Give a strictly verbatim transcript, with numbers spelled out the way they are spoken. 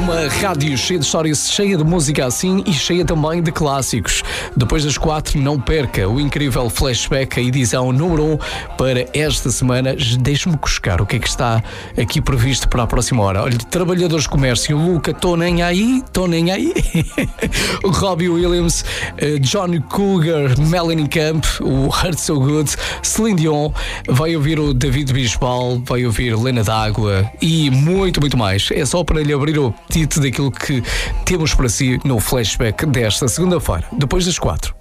Uma rádio cheia de histórias, cheia de música assim e cheia também de clássicos. Depois das quatro, não perca o incrível Flashback, a edição número um para esta semana. Deixe-me cuscar o que é que está aqui previsto para a próxima hora. Olha, Trabalhadores de Comércio, Luca, tô nem aí, tô nem aí. O Robbie Williams, John Cougar, Melanie Camp, o Heart So Good, Celine Dion, vai ouvir o David Bisbal, vai ouvir Lena D'Água e muito, muito mais. É só para lhe abrir o apetite daquilo que temos para si no Flashback desta segunda-feira, depois das quatro.